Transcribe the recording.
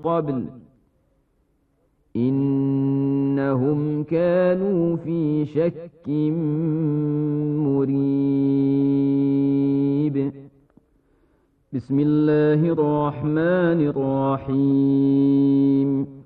قبل إنهم كانوا في شك مريب. بسم الله الرحمن الرحيم.